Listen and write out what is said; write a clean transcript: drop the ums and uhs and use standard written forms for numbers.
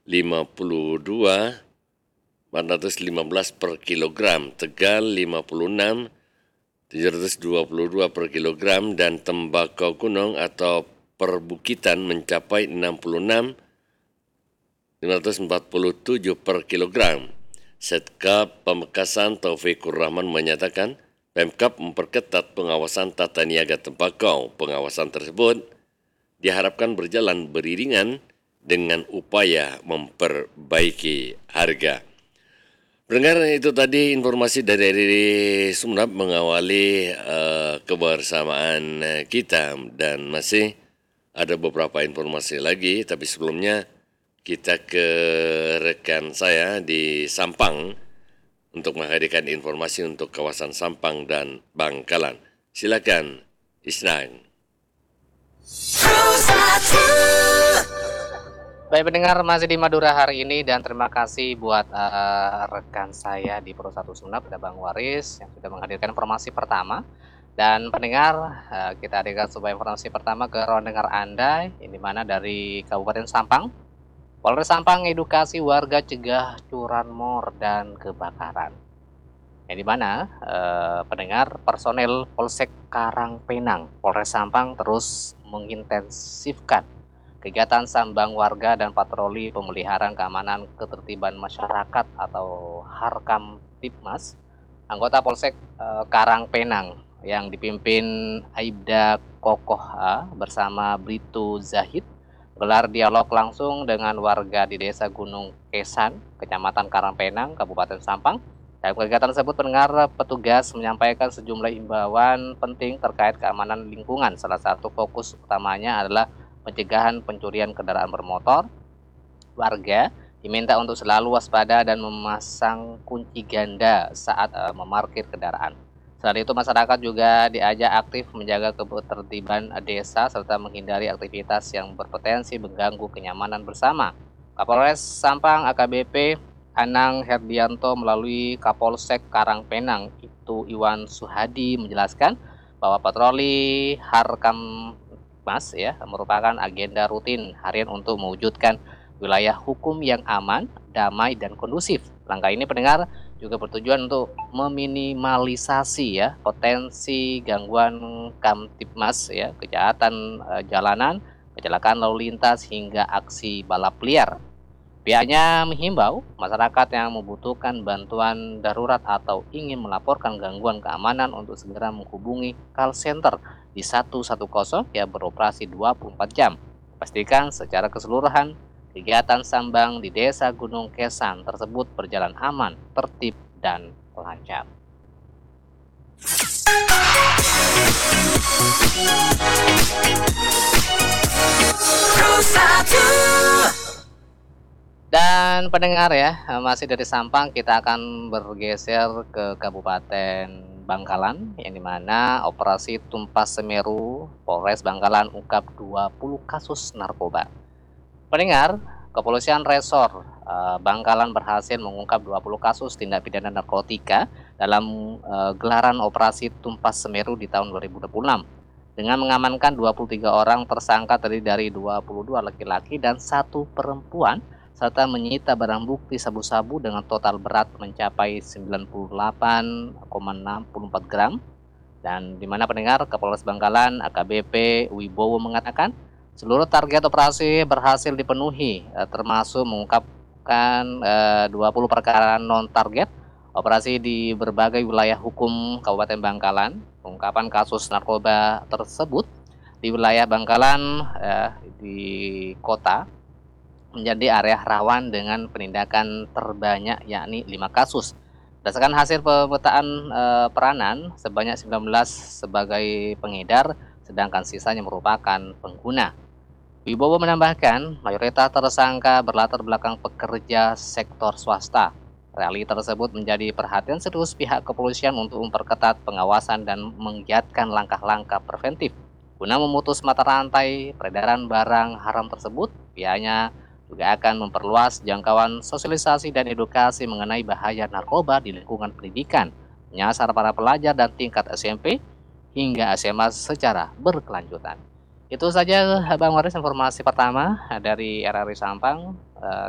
415 per kilogram, Tegal 56 722 per kilogram, dan tembakau gunung atau perbukitan mencapai 66 547 per kilogram. Setkap Pamekasan Taufikur Rahman menyatakan Pemkab memperketat pengawasan tata niaga tembakau. Pengawasan tersebut diharapkan berjalan beriringan dengan upaya memperbaiki harga. Pendengar, itu tadi informasi dari Sumeneb mengawali kebersamaan kita, dan masih ada beberapa informasi lagi, tapi sebelumnya kita ke rekan saya di Sampang untuk menghadirkan informasi untuk kawasan Sampang dan Bangkalan. Silakan, Isnan. Baik pendengar, masih di Madura hari ini, dan terima kasih buat rekan saya di Pro 1 Sumeneb, ada Bang Waris yang sudah menghadirkan informasi pertama. Dan pendengar, kita hadirkan sebuah informasi pertama ke ruang dengar Anda, yang dimana dari Kabupaten Sampang. Polres Sampang edukasi warga cegah curanmor dan kebakaran. Yang dimana pendengar, personel Polsek Karangpenang, Polres Sampang terus mengintensifkan kegiatan sambang warga dan patroli pemeliharaan keamanan ketertiban masyarakat atau Harkamtibmas. Anggota Polsek Karangpenang yang dipimpin Aibda Kokoha bersama Brito Zahid gelar dialog langsung dengan warga di Desa Gunung Kesan, Kecamatan Karangpenang, Kabupaten Sampang. Dalam kegiatan tersebut, pendengar, petugas menyampaikan sejumlah imbauan penting terkait keamanan lingkungan. Salah satu fokus utamanya adalah pencegahan pencurian kendaraan bermotor. Warga diminta untuk selalu waspada dan memasang kunci ganda saat memarkir kendaraan. Selain itu, masyarakat juga diajak aktif menjaga ketertiban desa serta menghindari aktivitas yang berpotensi mengganggu kenyamanan bersama. Kapolres Sampang AKBP Anang Herdianto melalui Kapolsek Karangpenang itu Iwan Suhadi menjelaskan bahwa patroli Harkamtibmas merupakan agenda rutin harian untuk mewujudkan wilayah hukum yang aman, damai, dan kondusif. Langkah ini, pendengar, juga bertujuan untuk meminimalisasi potensi gangguan Kamtibmas, kejahatan jalanan, kecelakaan lalu lintas, hingga aksi balap liar. Pihaknya menghimbau masyarakat yang membutuhkan bantuan darurat atau ingin melaporkan gangguan keamanan untuk segera menghubungi call center di 110 yang beroperasi 24 jam. Pastikan secara keseluruhan kegiatan sambang di Desa Gunung Kesan tersebut berjalan aman, tertib, dan lancar. Dan pendengar masih dari Sampang, kita akan bergeser ke Kabupaten Bangkalan, yang dimana operasi Tumpas Semeru Polres Bangkalan ungkap 20 kasus narkoba. Pendengar, Kepolisian Resor Bangkalan berhasil mengungkap 20 kasus tindak pidana narkotika dalam gelaran operasi Tumpas Semeru di tahun 2026 dengan mengamankan 23 orang tersangka terdiri dari 22 laki-laki dan 1 perempuan, serta menyita barang bukti sabu-sabu dengan total berat mencapai 98,64 gram. Dan di mana pendengar, Kapolres Bangkalan AKBP Wibowo mengatakan seluruh target operasi berhasil dipenuhi, termasuk mengungkapkan 20 perkara non-target operasi di berbagai wilayah hukum Kabupaten Bangkalan. Pengungkapan kasus narkoba tersebut di wilayah Bangkalan di kota menjadi area rawan dengan penindakan terbanyak, yakni 5 kasus. Berdasarkan hasil pemetaan peranan, sebanyak 19 sebagai pengedar, sedangkan sisanya merupakan pengguna. Wibowo menambahkan, mayoritas tersangka berlatar belakang pekerja sektor swasta. Rally tersebut menjadi perhatian serius pihak kepolisian untuk memperketat pengawasan dan menggiatkan langkah-langkah preventif. Guna memutus mata rantai peredaran barang haram tersebut, pihaknya juga akan memperluas jangkauan sosialisasi dan edukasi mengenai bahaya narkoba di lingkungan pendidikan, menyasar para pelajar dan tingkat SMP hingga SMA secara berkelanjutan. Itu saja Bang Waris informasi pertama dari RRI Sampang.